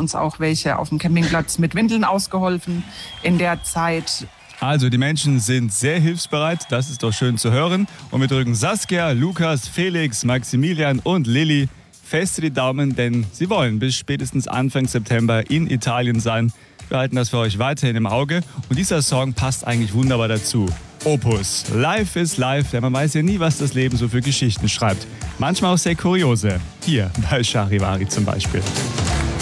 uns auch welche auf dem Campingplatz mit Windeln ausgeholfen in der Zeit. Also die Menschen sind sehr hilfsbereit, das ist doch schön zu hören. Und wir drücken Saskia, Lukas, Felix, Maximilian und Lilly fest die Daumen, denn sie wollen bis spätestens Anfang September in Italien sein. Wir halten das für euch weiterhin im Auge und dieser Song passt eigentlich wunderbar dazu. Opus. Life is life, denn man weiß ja nie, was das Leben so für Geschichten schreibt. Manchmal auch sehr kuriose. Hier bei Charivari zum Beispiel.